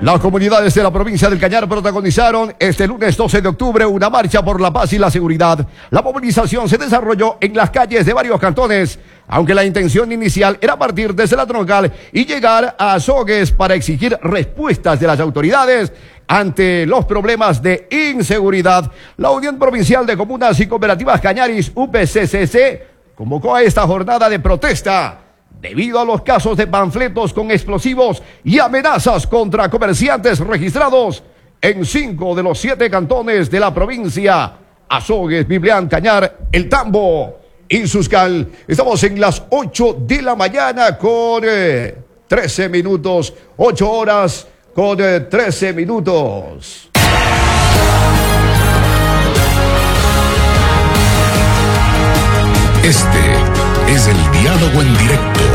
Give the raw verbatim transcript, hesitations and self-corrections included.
Las comunidades de la provincia del Cañar protagonizaron este lunes doce de octubre una marcha por la paz y la seguridad. La movilización se desarrolló en las calles de varios cantones, aunque la intención inicial era partir desde la Troncal y llegar a Azogues para exigir respuestas de las autoridades ante los problemas de inseguridad. La Unión Provincial de Comunas y Cooperativas Cañaris, U P C C C, convocó a esta jornada de protesta debido a los casos de panfletos con explosivos y amenazas contra comerciantes registrados en cinco de los siete cantones de la provincia: Azogues, Biblián, Cañar, El Tambo y Suscal. Estamos en las ocho de la mañana con eh, trece minutos, ocho horas con eh, trece minutos. Este es el diálogo en directo